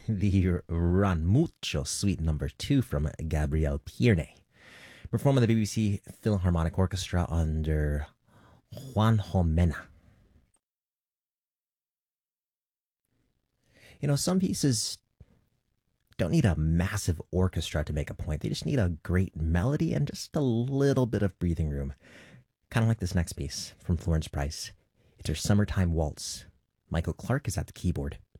the Run Mucho Suite Number 2 from Gabriel Pierne, performed by the BBC Philharmonic Orchestra under Juan Jomena. Some pieces don't need a massive orchestra to make a point. They just need a great melody and just a little bit of breathing room. Kind of like this next piece from Florence Price. It's her Summertime Waltz. Michael Clark is at the keyboard.